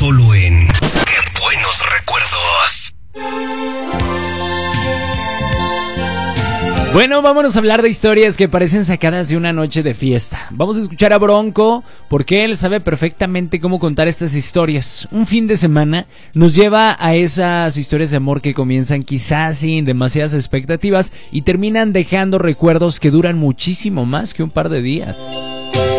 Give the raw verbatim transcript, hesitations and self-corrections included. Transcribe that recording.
Solo en Qué Buenos Recuerdos. Bueno, vámonos a hablar de historias que parecen sacadas de una noche de fiesta. Vamos a escuchar a Bronco porque él sabe perfectamente cómo contar estas historias. Un fin de semana nos lleva a esas historias de amor que comienzan quizás sin demasiadas expectativas y terminan dejando recuerdos que duran muchísimo más que un par de días.